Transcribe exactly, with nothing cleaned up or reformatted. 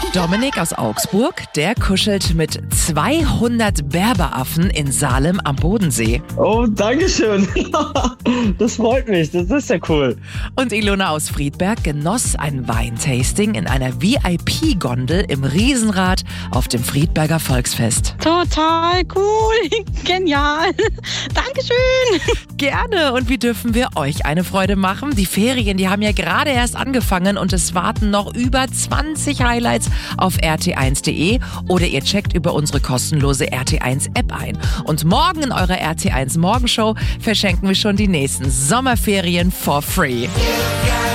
Dominik aus Augsburg, der kuschelt mit zweihundert Berberaffen in Salem am Bodensee. Oh, danke schön. Das freut mich, das ist ja cool. Und Ilona aus Friedberg genoss ein Weintasting in einer V I P-Gondel im Riesenrad auf dem Friedberger Volksfest. Total cool, genial. Dankeschön. Gerne. Und wie dürfen wir euch eine Freude machen? Die Ferien, die haben ja gerade erst angefangen und es warten noch über zwanzig Highlights auf r t eins punkt d e oder ihr checkt über unsere kostenlose R T eins App ein. Und morgen in eurer R T eins Morgenshow verschenken wir schon die nächsten Sommerferien for free.